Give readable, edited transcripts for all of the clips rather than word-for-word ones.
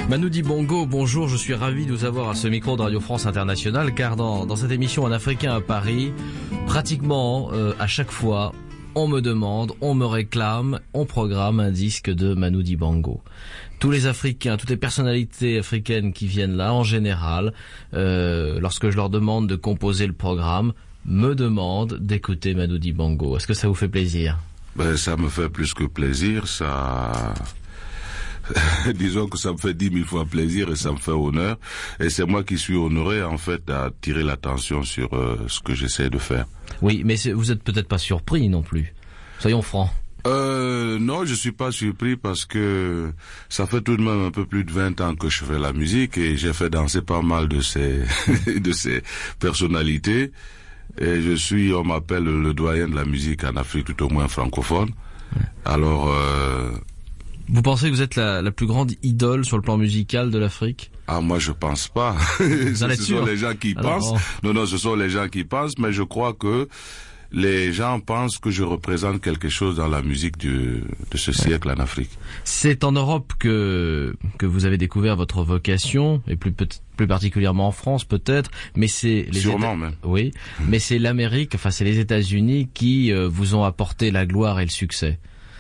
Manu Dibango, bonjour, je suis ravi de vous avoir à ce micro de Radio France Internationale, car dans cette émission Un Africain à Paris, pratiquement à chaque fois, on me demande, on me réclame, on programme un disque de Manu Dibango. Tous les Africains, toutes les personnalités africaines qui viennent là, en général, lorsque je leur demande de composer le programme, me demandent d'écouter Manu Dibango. Est-ce que ça vous fait plaisir? Ben, ça me fait plus que plaisir, ça... Disons que ça me fait 10 000 fois plaisir et ça me fait honneur. Et c'est moi qui suis honoré, en fait, d'attirer l'attention sur ce que j'essaie de faire. Oui, mais vous êtes peut-être pas surpris non plus. Soyons francs. Non, je suis pas surpris parce que ça fait tout de même un peu plus de 20 ans que je fais la musique et j'ai fait danser pas mal de ces, de ces personnalités. Et on m'appelle le doyen de la musique en Afrique, tout au moins francophone. Alors, vous pensez que vous êtes la plus grande idole sur le plan musical de l'Afrique? Ah, moi, je pense pas. Ce sont les gens qui pensent. Non, ce sont les gens qui pensent, mais je crois que les gens pensent que je représente quelque chose dans la musique de ce siècle en Afrique. C'est en Europe que vous avez découvert votre vocation, et plus particulièrement en France peut-être, mais c'est même. Oui, mais c'est l'Amérique, enfin c'est les États-Unis qui vous ont apporté la gloire et le succès.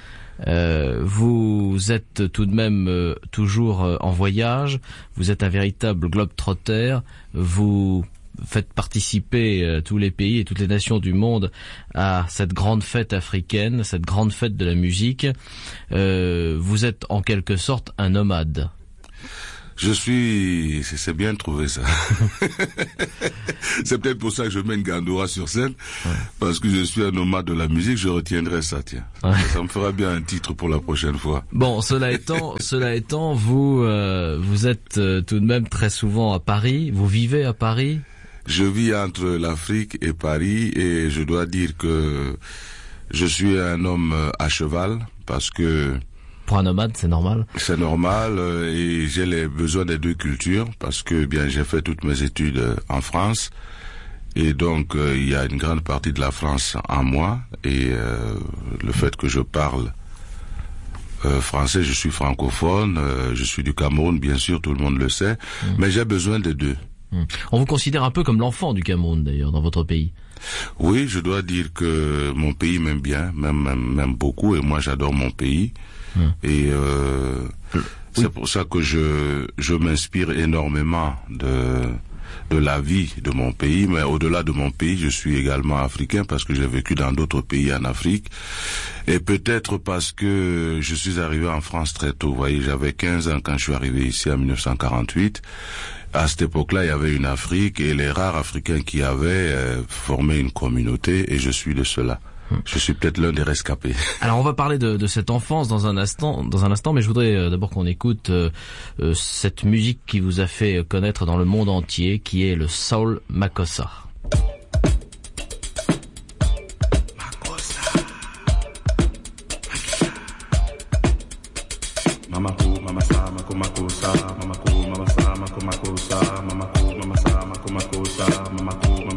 Vous êtes tout de même toujours en voyage, vous êtes un véritable globe-trotter, vous faites participer tous les pays et toutes les nations du monde à cette grande fête africaine, cette grande fête de la musique. Vous êtes en quelque sorte un nomade. C'est bien trouvé ça. C'est peut-être pour ça que je mets une gandoura sur scène, parce que je suis un nomade de la musique, je retiendrai ça, tiens. Ça me fera bien un titre pour la prochaine fois. Bon, cela étant, vous êtes tout de même très souvent à Paris, vous vivez à Paris? Je vis entre l'Afrique et Paris et je dois dire que je suis un homme à cheval parce que... Pour un nomade, c'est normal? C'est normal et j'ai les besoins des deux cultures parce que bien j'ai fait toutes mes études en France et donc il y a une grande partie de la France en moi et le fait que je parle français, je suis francophone, je suis du Cameroun bien sûr, tout le monde le sait, mais j'ai besoin des deux. On vous considère un peu comme l'enfant du Cameroun d'ailleurs dans votre pays. Oui, je dois dire que mon pays m'aime bien, m'aime beaucoup et moi j'adore mon pays. Et c'est pour ça que je m'inspire énormément de la vie de mon pays, mais au-delà de mon pays, je suis également africain parce que j'ai vécu dans d'autres pays en Afrique. Et peut-être parce que je suis arrivé en France très tôt. Vous voyez, j'avais 15 ans quand je suis arrivé ici en 1948. À cette époque-là, il y avait une Afrique et les rares Africains qui avaient formé une communauté et je suis de ceux-là. Je suis peut-être l'un des rescapés. Alors on va parler de cette enfance dans un instant, mais je voudrais d'abord qu'on écoute cette musique qui vous a fait connaître dans le monde entier, qui est le Soul Makossa. Mamako,